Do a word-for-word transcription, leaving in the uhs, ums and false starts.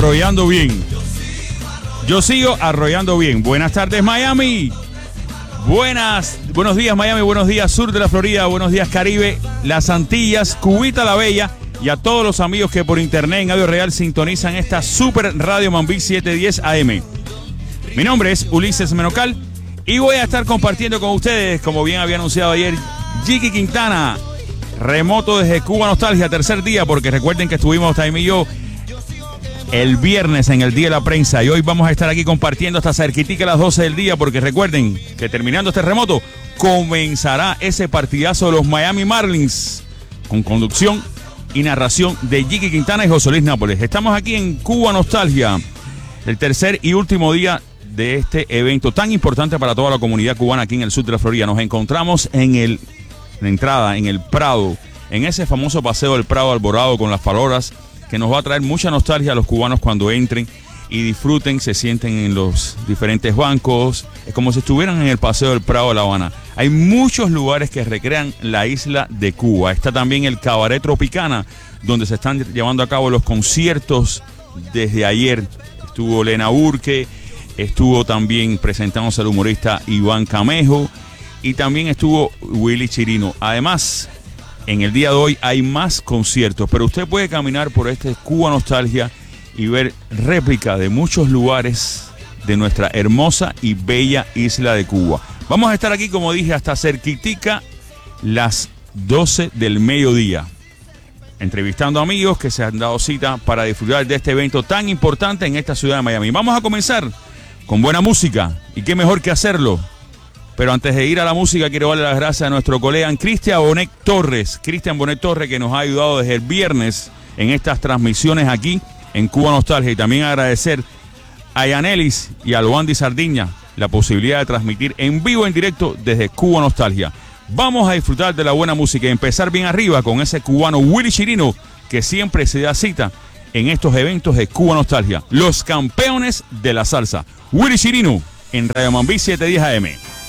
Arrollando bien. Yo sigo arrollando bien. Buenas tardes, Miami. Buenas, buenos días, Miami. Buenos días, sur de la Florida. Buenos días, Caribe, las Antillas, Cubita la Bella. Y a todos los amigos que por internet en Audio Real sintonizan esta super radio Mambí setecientos diez A M. Mi nombre es Ulises Menocal y voy a estar compartiendo con ustedes, como bien había anunciado ayer, Jiki Quintana, remoto desde Cuba Nostalgia, tercer día, porque recuerden que estuvimos Taime y yo el viernes en el Día de la Prensa y hoy vamos a estar aquí compartiendo hasta cerquitica a las doce del día, porque recuerden que terminando este remoto comenzará ese partidazo de los Miami Marlins con conducción y narración de Jiki Quintana y José Luis Nápoles. Estamos aquí en Cuba Nostalgia, el tercer y último día de este evento tan importante para toda la comunidad cubana aquí en el sur de la Florida. Nos encontramos en el, la entrada, en el Prado, en ese famoso paseo del Prado Alborado con las farolas, que nos va a traer mucha nostalgia a los cubanos cuando entren y disfruten, se sienten en los diferentes bancos, es como si estuvieran en el paseo del Prado de La Habana. Hay muchos lugares que recrean la isla de Cuba. Está también el Cabaret Tropicana, donde se están llevando a cabo los conciertos desde ayer. Estuvo Lena Urque, estuvo también presentándose el humorista Iván Camejo y también estuvo Willy Chirino. Además, en el día de hoy hay más conciertos, pero usted puede caminar por este Cuba Nostalgia y ver réplica de muchos lugares de nuestra hermosa y bella isla de Cuba. Vamos a estar aquí, como dije, hasta cerquitica las doce del mediodía, entrevistando amigos que se han dado cita para disfrutar de este evento tan importante en esta ciudad de Miami. Vamos a comenzar con buena música, y qué mejor que hacerlo. Pero antes de ir a la música, quiero darle las gracias a nuestro colega Cristian Bonet Torres. Cristian Bonet Torres, que nos ha ayudado desde el viernes en estas transmisiones aquí en Cuba Nostalgia. Y también agradecer a Yanelis y a Luandi Sardiña la posibilidad de transmitir en vivo, en directo desde Cuba Nostalgia. Vamos a disfrutar de la buena música y empezar bien arriba con ese cubano Willy Chirino, que siempre se da cita en estos eventos de Cuba Nostalgia. Los campeones de la salsa. Willy Chirino en Radio Mambí setecientos diez A M.